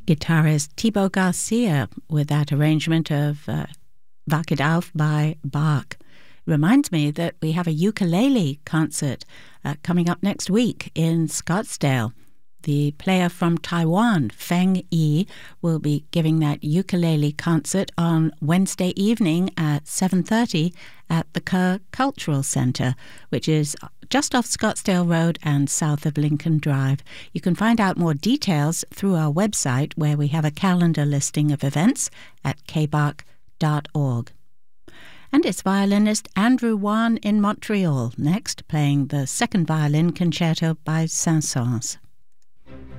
Guitarist Thibaut Garcia with that arrangement of Wach it auf by Bach. Reminds me that we have a ukulele concert coming up next week in Scottsdale. The player from Taiwan, Feng Yi, will be giving that ukulele concert on Wednesday evening at 7:30 at the Kerr Cultural Center, which is just off Scottsdale Road and south of Lincoln Drive. You can find out more details through our website, where we have a calendar listing of events at kbach.org. And it's violinist Andrew Wan in Montreal next, playing the second violin concerto by Saint-Saëns.